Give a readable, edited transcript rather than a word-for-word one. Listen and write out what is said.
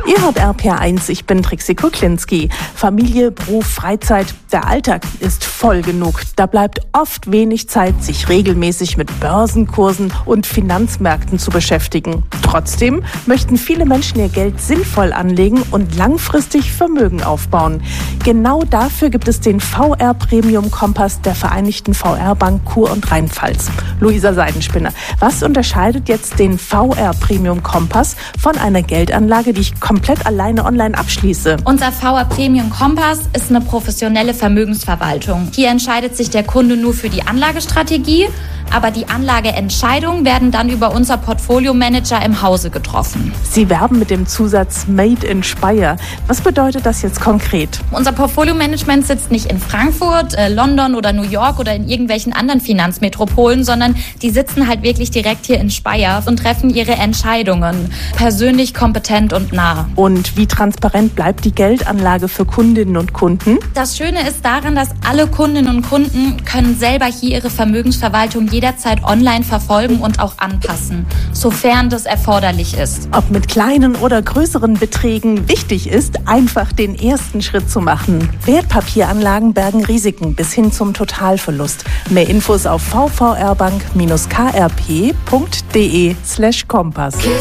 Ihr hört RPR1, ich bin Trixie Kuklinski. Familie, Beruf, Freizeit, der Alltag ist voll genug. Da bleibt oft wenig Zeit, sich regelmäßig mit Börsenkursen und Finanzmärkten zu beschäftigen. Trotzdem möchten viele Menschen ihr Geld sinnvoll anlegen und langfristig Vermögen aufbauen. Genau dafür gibt es den VR Premium Kompass der Vereinigten VR-Bank Kur- und Rheinpfalz. Luisa Seidenspinner, was unterscheidet jetzt den VR Premium Kompass von einer Geldanlage, die ich komplett alleine online abschließe? Unser VR Premium Kompass ist eine professionelle Vermögensverwaltung. Hier entscheidet sich der Kunde nur für die Anlagestrategie, aber die Anlageentscheidungen werden dann über unser Portfolio-Manager im Hause getroffen. Sie werben mit dem Zusatz Made in Speyer. Was bedeutet das jetzt konkret? Unser Portfolio-Management sitzt nicht in Frankfurt, London oder New York oder in irgendwelchen anderen Finanzmetropolen, sondern die sitzen halt wirklich direkt hier in Speyer und treffen ihre Entscheidungen. Persönlich, kompetent und nah. Und wie transparent bleibt die Geldanlage für Kundinnen und Kunden? Das Schöne ist daran, dass alle Kundinnen und Kunden können selber hier ihre Vermögensverwaltung jederzeit online verfolgen und auch anpassen, sofern das erforderlich ist. Ob mit kleinen oder größeren Beträgen, wichtig ist, einfach den ersten Schritt zu machen. Wertpapieranlagen bergen Risiken bis hin zum Totalverlust. Mehr Infos auf vvrbank-krp.de/Kompass.